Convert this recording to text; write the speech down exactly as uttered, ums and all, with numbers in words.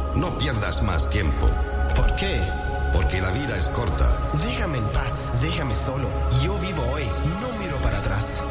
no pierdas más tiempo. ¿Por qué? Porque la vida es corta. Déjame en paz, déjame solo. Yo vivo hoy, no miro para atrás.